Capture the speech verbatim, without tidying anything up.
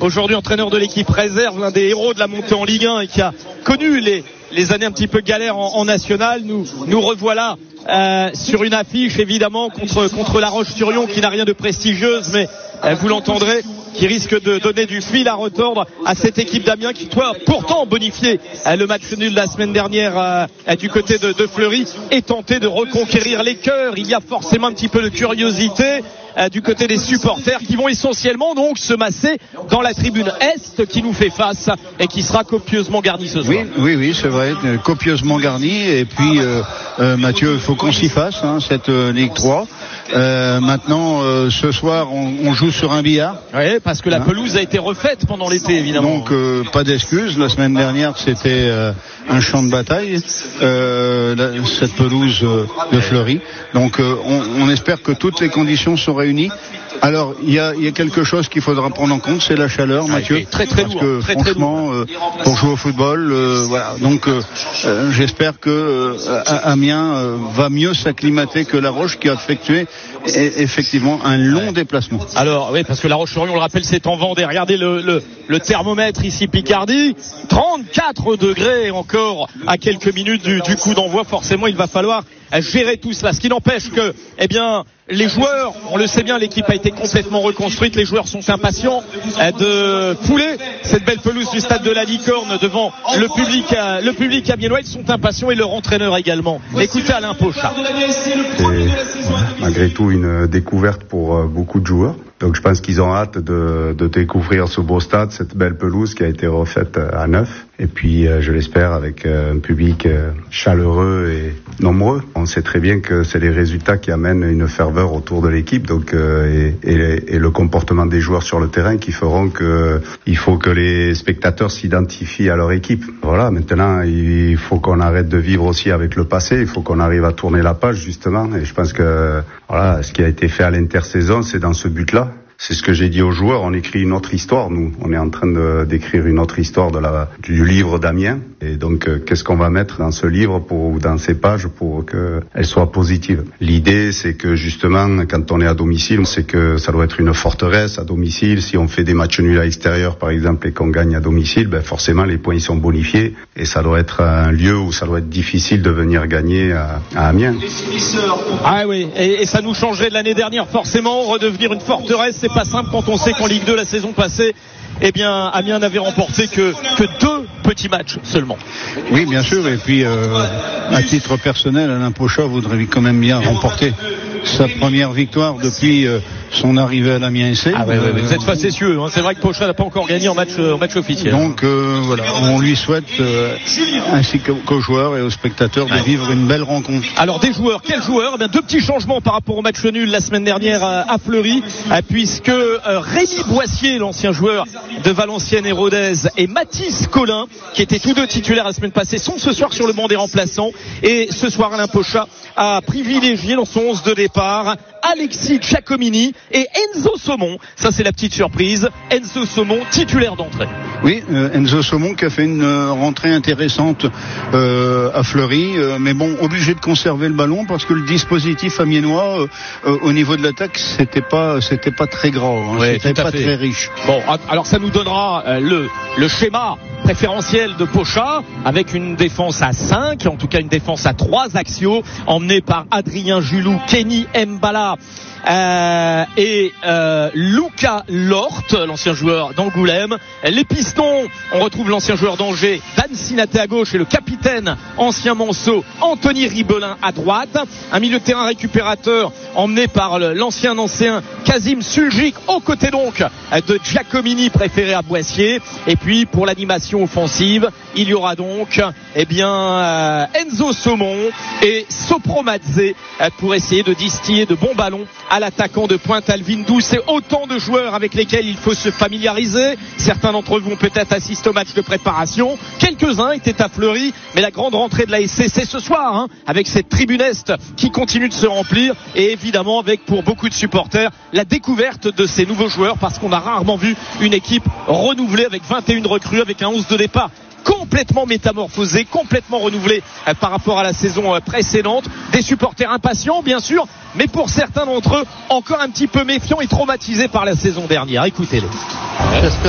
aujourd'hui entraîneur de l'équipe réserve, l'un des héros de la montée en Ligue un et qui a connu les, les années un petit peu galères en, en national. Nous, nous revoilà euh, sur une affiche évidemment contre, contre La Roche-sur-Yon qui n'a rien de prestigieuse, mais euh, vous l'entendrez, qui risque de donner du fil à retordre à cette équipe d'Amiens qui doit pourtant bonifier euh, le match nul de la semaine dernière euh, du côté de, de Fleury et tenter de reconquérir les cœurs. Il y a forcément un petit peu de curiosité euh, du côté des supporters qui vont essentiellement donc se masser dans la tribune Est qui nous fait face et qui sera copieusement garnie ce soir. Oui, oui, oui, c'est vrai, copieusement garnie. Et puis euh, euh, Mathieu, il faut qu'on s'y fasse, hein, cette euh, Ligue trois. Euh, maintenant, euh, ce soir, on, on joue sur un billard. Oui, parce que la hein pelouse a été refaite pendant l'été, évidemment. Donc, euh, pas d'excuses. La semaine dernière, c'était euh, un champ de bataille, euh, la, cette pelouse euh, de Fleury. Donc, euh, on, on espère que toutes les conditions sont réunies. Alors, il y a, y a quelque chose qu'il faudra prendre en compte, c'est la chaleur, ah, Mathieu. Très, très parce lourd, que très, franchement, très euh, pour jouer au football, euh, voilà. Donc, euh, euh, j'espère que euh, Amiens euh, va mieux s'acclimater que La Roche, qui a effectué et, effectivement un long ouais. déplacement. Alors, oui, parce que La Roche-sur-Yon, on le rappelle, c'est en Vendée. Regardez le, le, le thermomètre ici, Picardie, trente-quatre degrés encore à quelques minutes du, du coup d'envoi. Forcément, il va falloir gérer tout cela. Ce qui n'empêche que, eh bien, les joueurs, on le sait bien, l'équipe a été complètement reconstruite. Les joueurs sont impatients de fouler cette belle pelouse du stade de la Licorne devant le public, le public amiénois. Ils sont impatients et leur entraîneur également. Écoutez Alain Pochard. C'est malgré tout une découverte pour beaucoup de joueurs. Donc je pense qu'ils ont hâte de, de découvrir ce beau stade, cette belle pelouse qui a été refaite à neuf. Et puis euh, je l'espère avec euh, un public euh, chaleureux et nombreux. On sait très bien que c'est les résultats qui amènent une ferveur autour de l'équipe, donc euh, et, et, et le comportement des joueurs sur le terrain qui feront que il faut que les spectateurs s'identifient à leur équipe. Voilà, maintenant il faut qu'on arrête de vivre aussi avec le passé. Il faut qu'on arrive à tourner la page justement. Et je pense que voilà, ce qui a été fait à l'intersaison, c'est dans ce but-là. C'est ce que j'ai dit aux joueurs, on écrit une autre histoire, nous. On est en train de, d'écrire une autre histoire de la, du livre d'Amiens. Et donc, euh, qu'est-ce qu'on va mettre dans ce livre pour, ou dans ces pages pour qu'elle soit positive? L'idée, c'est que justement, quand on est à domicile, c'est que ça doit être une forteresse à domicile. Si on fait des matchs nuls à l'extérieur, par exemple, et qu'on gagne à domicile, ben forcément, les points ils sont bonifiés. Et ça doit être un lieu où ça doit être difficile de venir gagner à, à Amiens. Ah oui, et, et ça nous changerait de l'année dernière, forcément, redevenir une forteresse, c'est pas simple quand on sait qu'en Ligue deux la saison passée, eh bien Amiens n'avait remporté que, que deux petits matchs seulement. Oui, bien sûr, et puis euh, à titre personnel, Alain Pochard voudrait quand même bien remporter sa première victoire depuis euh, son arrivée à l'Amiens S C. Ah ouais, ouais, ouais, vous êtes facétieux, hein. C'est vrai que Pochard n'a pas encore gagné en match, en match officiel. Donc euh, voilà, on lui souhaite euh, ainsi qu'aux joueurs et aux spectateurs de vivre une belle rencontre. Alors des joueurs, quels joueurs? Eh bien, deux petits changements par rapport au match nul la semaine dernière à Fleury, puisque euh, Rémi Boissier, l'ancien joueur de Valenciennes et Rodez, et Mathis Collin, qui étaient tous deux titulaires la semaine passée, sont ce soir sur le banc des remplaçants. Et ce soir, Alain Pochard a privilégié dans son onze de départ Alexis Giacomini et Enzo Saumon. Ça, c'est la petite surprise. Enzo Saumon, titulaire d'entrée. Oui, euh, Enzo Saumon qui a fait une euh, rentrée intéressante euh, à Fleury, euh, mais bon, obligé de conserver le ballon parce que le dispositif amiénois euh, euh, au niveau de l'attaque, c'était pas, c'était pas très grand, hein, ouais, c'était pas très riche. Bon, alors ça nous donnera euh, le le schéma préférentiel de Pochard avec une défense à cinq, en tout cas une défense à trois axiaux, emmenée par Adrien Julou, Kenny Mbala. Euh, et euh, Luca Lort, l'ancien joueur d'Angoulême. Les pistons, on retrouve l'ancien joueur d'Angers, Dan Sinaté à gauche et le capitaine ancien Manceau, Anthony Ribelin à droite. Un milieu de terrain récupérateur emmené par le, l'ancien ancien Kazim Suljic, aux côtés donc de Giacomini préféré à Boissier. Et puis pour l'animation offensive, il y aura donc eh bien euh, Enzo Saumon et Sopromadze euh, pour essayer de distiller de bons ballons à l'attaquant de pointe Alvin Doux. C'est autant de joueurs avec lesquels il faut se familiariser. Certains d'entre vous ont peut-être assisté au match de préparation. Quelques-uns étaient à Fleury, mais la grande rentrée de l'A S C, c'est ce soir, hein, avec cette tribune Est qui continue de se remplir et évidemment avec, pour beaucoup de supporters, la découverte de ces nouveaux joueurs parce qu'on a rarement vu une équipe renouvelée avec vingt et une recrues, avec un onze de départ complètement métamorphosé, complètement renouvelé euh, par rapport à la saison euh, précédente. Des supporters impatients, bien sûr, mais pour certains d'entre eux, encore un petit peu méfiants et traumatisés par la saison dernière. Écoutez-les.